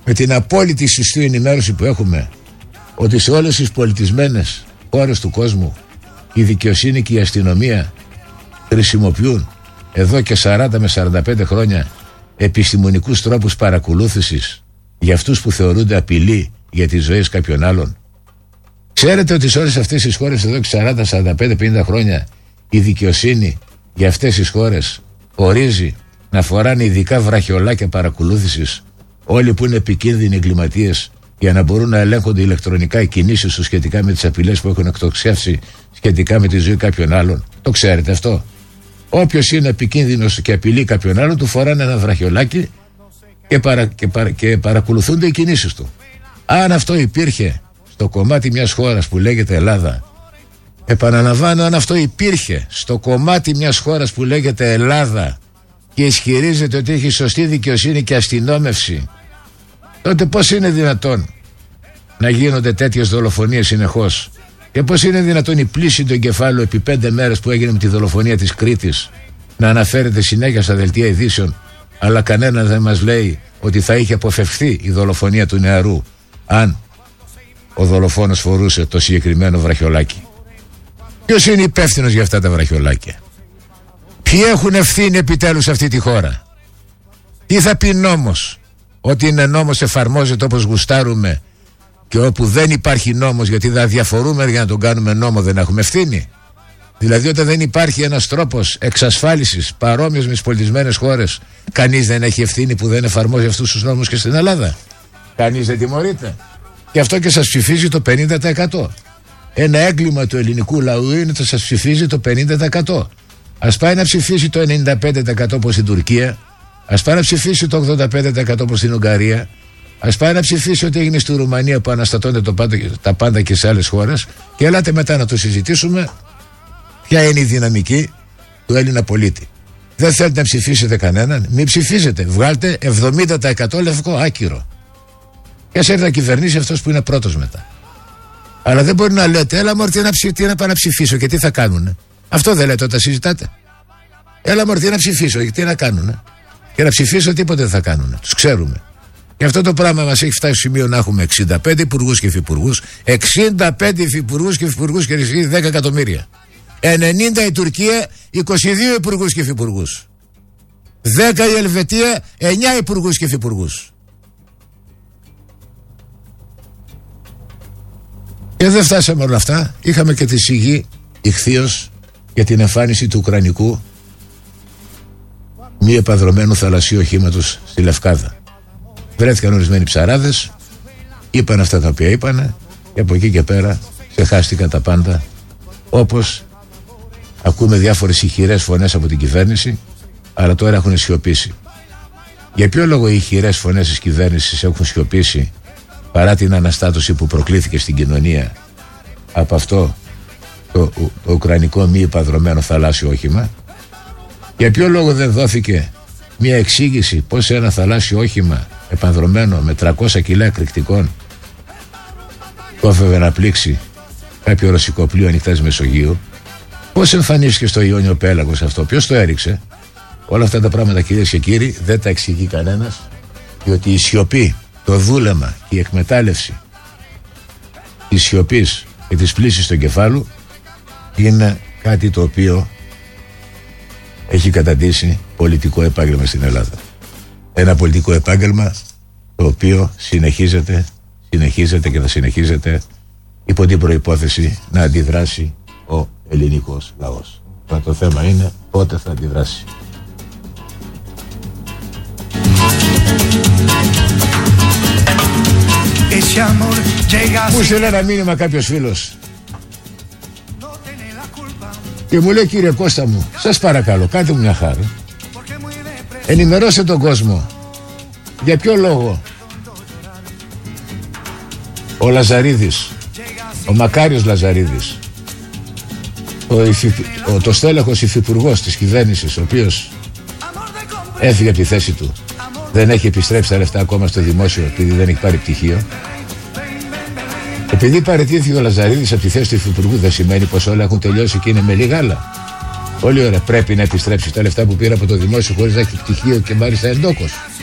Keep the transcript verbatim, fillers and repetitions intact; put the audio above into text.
με την απόλυτη σωστή ενημέρωση που έχουμε ότι σε όλες τις πολιτισμένες χώρες του κόσμου η δικαιοσύνη και η αστυνομία χρησιμοποιούν εδώ και σαράντα με σαράντα πέντε χρόνια επιστημονικούς τρόπους παρακολούθησης για αυτούς που θεωρούνται απειλή για τις ζωές κάποιων άλλων. Ξέρετε ότι σε όλες αυτές τις χώρες εδώ και σαράντα, σαράντα πέντε, πενήντα χρόνια η δικαιοσύνη για αυτές τις χώρες ορίζει να φοράνε ειδικά βραχιολάκια παρακολούθησης όλοι που είναι επικίνδυνοι εγκληματίες για να μπορούν να ελέγχονται ηλεκτρονικά οι κινήσεις τους σχετικά με τις απειλές που έχουν εκτοξεύσει σχετικά με τη ζωή κάποιων άλλων. Το ξέρετε αυτό? Όποιος είναι επικίνδυνος και απειλεί κάποιον άλλον, του φοράνε ένα βραχιολάκι και, παρα, και, παρα, και παρακολουθούνται οι κινήσεις του. Αν αυτό υπήρχε στο κομμάτι μιας χώρας που λέγεται Ελλάδα, επαναλαμβάνω, αν αυτό υπήρχε στο κομμάτι μιας χώρας που λέγεται Ελλάδα και ισχυρίζεται ότι έχει σωστή δικαιοσύνη και αστυνόμευση, τότε πώς είναι δυνατόν να γίνονται τέτοιες δολοφονίες συνεχώς? Και πώς είναι δυνατόν η πλήση του εγκεφάλου επί πέντε μέρες που έγινε με τη δολοφονία της Κρήτης να αναφέρεται συνέχεια στα δελτία ειδήσεων, αλλά κανένας δεν μας λέει ότι θα είχε αποφευχθεί η δολοφονία του νεαρού αν ο δολοφόνος φορούσε το συγκεκριμένο βραχιολάκι? Ποιος είναι υπεύθυνος για αυτά τα βραχιολάκια? Ποιοι έχουν ευθύνη επιτέλους σε αυτή τη χώρα? Τι θα πει νόμος? Ότι είναι νόμος εφαρμόζεται όπως γουστάρουμε, και όπου δεν υπάρχει νόμος, γιατί δεν διαφορούμε για να τον κάνουμε νόμο, δεν έχουμε ευθύνη? Δηλαδή όταν δεν υπάρχει ένας τρόπος εξασφάλισης παρόμοιος με τις πολιτισμένες χώρες, κανείς δεν έχει ευθύνη που δεν εφαρμόζει αυτούς τους νόμους και στην Ελλάδα? Κανείς δεν τιμωρείται? Και αυτό και σας ψηφίζει το πενήντα τοις εκατό. Ένα έγκλημα του ελληνικού λαού είναι ότι σας ψηφίζει το πενήντα τοις εκατό. Ας πάει να ψηφίσει το ενενήντα πέντε τοις εκατό όπως στην Τουρκία, ας πάει να ψηφίσει το ογδόντα πέντε τοις εκατό όπως στην Ουγγαρία, ας πάει να ψηφίσει ότι έγινε στη Ρουμανία που αναστατώνται το πάντα, τα πάντα και σε άλλες χώρες, και ελάτε μετά να το συζητήσουμε ποια είναι η δυναμική του Έλληνα πολίτη. Δεν θέλετε να ψηφίσετε κανέναν, μην ψηφίζετε. Βγάλτε εβδομήντα τοις εκατό λευκό άκυρο και ας έρθει να κυβερνήσει αυτός που είναι πρώτος μετά. Αλλά δεν μπορεί να λέτε, έλα μωρέ, τι να, ψη, τι να πάω να ψηφίσω και τι θα κάνουνε. Αυτό δεν λέτε όταν συζητάτε? Έλα μωρέ, τι να ψηφίσω και τι να κάνουνε. Και να ψηφίσω τίποτε δεν θα κάνουνε. Τους ξέρουμε. Και αυτό το πράγμα μας έχει φτάσει στο σημείο να έχουμε εξήντα πέντε υπουργούς και υφυπουργούς, εξήντα πέντε υφυπουργούς και υφυπουργούς και δέκα εκατομμύρια. ενενήντα η Τουρκία, είκοσι δύο υπουργούς και υφυπουργούς. δέκα η Ελβετία, εννιά υπουργούς και υφυπουργούς. Και δεν φτάσαμε όλα αυτά. Είχαμε και τη σιγή ηχθείως για την εμφάνιση του ουκρανικού μη επανδρωμένου θαλασσίου οχήματος στη Λευκάδα. Βρέθηκαν ορισμένοι ψαράδες, είπαν αυτά τα οποία είπανε, και από εκεί και πέρα ξεχάστηκαν τα πάντα, όπως ακούμε διάφορες ηχηρές φωνές από την κυβέρνηση, αλλά τώρα έχουν σιωπήσει. Για ποιο λόγο οι ηχηρές φωνές της κυβέρνησης έχουν σιωπήσει παρά την αναστάτωση που προκλήθηκε στην κοινωνία από αυτό το, το ουκρανικό μη επανδρωμένο θαλάσσιο όχημα? Για ποιο λόγο δεν δόθηκε μια εξήγηση πως ένα θαλάσσιο όχημα επανδρωμένο με τριακόσια κιλά εκρηκτικών κόφευε να πλήξει κάποιο ρωσικό πλοίο ανοιχτά της Μεσογείου? Πώς εμφανίστηκε στο Ιόνιο πέλαγος αυτό? Ποιος το έριξε? Όλα αυτά τα πράγματα, κυρίες και κύριοι, δεν τα εξηγεί κανένας, διότι η σιωπή, το δούλεμα, η εκμετάλλευση της σιωπής και της πλύσης του εγκεφάλου είναι κάτι το οποίο έχει καταντήσει πολιτικό επάγγελμα στην Ελλάδα. Ένα πολιτικό επάγγελμα το οποίο συνεχίζεται, συνεχίζεται και θα συνεχίζεται υπό την προϋπόθεση να αντιδράσει ο ελληνικός λαός. Αλλά το θέμα είναι πότε θα αντιδράσει. Μου στείλε ένα μήνυμα κάποιος φίλος και μου λέει, κύριε Κώστα μου, σας παρακαλώ, κάντε μου μια χάρη, ενημερώστε τον κόσμο για ποιο λόγο ο Λαζαρίδης, ο Μακάριος Λαζαρίδης, ο, υφη, ο, το στέλεχος υφυπουργός της κυβέρνησης, ο οποίος έφυγε από τη θέση του, δεν έχει επιστρέψει τα λεφτά ακόμα στο δημόσιο επειδή δεν έχει πάρει πτυχίο. Επειδή παραιτήθηκε ο Λαζαρίδης από τη θέση του υφυπουργού, δεν σημαίνει πως όλα έχουν τελειώσει και είναι με λίγα άλλα. Πολύ ωραία, πρέπει να επιστρέψει τα λεφτά που πήρε από το δημόσιο χωρίς να έχει πτυχίο και μάλιστα εντόκος.